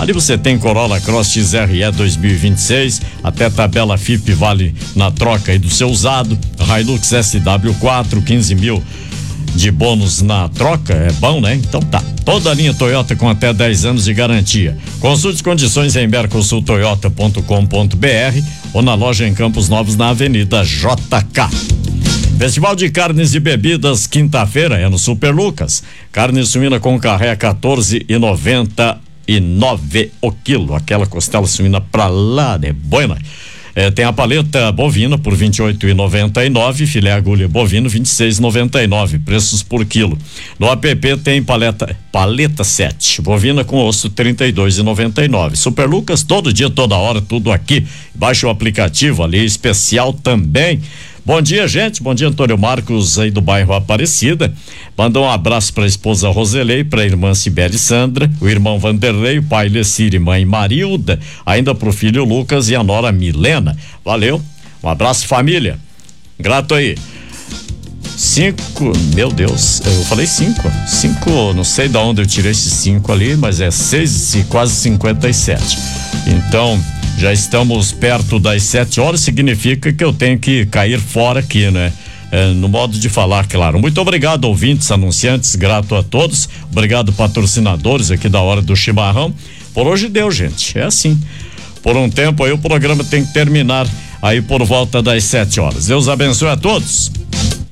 Ali você tem Corolla Cross XRE 2026, até tabela FIP vale na troca aí do seu usado. Hilux SW4, 15 mil de bônus na troca, é bom, né? Então tá. Toda a linha Toyota com até 10 anos de garantia. Consulte condições em mercosultoyota.com.br ou na loja em Campos Novos, na Avenida JK. Festival de Carnes e Bebidas, quinta-feira, é no Super Lucas. Carne suína com carré 14,99 o quilo. Aquela costela suína pra lá de boina. Tem a paleta bovina por 28,99, filé agulha bovino 26,99, preços por quilo. No app tem paleta 7, bovina com osso 32,99. Super Lucas, todo dia, toda hora, tudo aqui. Baixa o aplicativo ali, especial também. Bom dia, gente. Bom dia, Antônio Marcos, aí do bairro Aparecida. Manda um abraço para a esposa Roselei, para a irmã Sibeli Sandra, o irmão Vanderlei, o pai Lecir e mãe Marilda, ainda pro filho Lucas e a nora Milena. Valeu. Um abraço, família. Grato aí. 5, meu Deus, eu falei 5, não sei de onde eu tirei esses 5 ali, mas é 6 e quase 57. Então, já estamos perto das 7 horas, significa que eu tenho que cair fora aqui, né? No modo de falar, claro. Muito obrigado, ouvintes, anunciantes, grato a todos. Obrigado, patrocinadores aqui da Hora do Chimarrão. Por hoje deu, gente, é assim. Por um tempo aí o programa tem que terminar aí por volta das 7 horas. Deus abençoe a todos.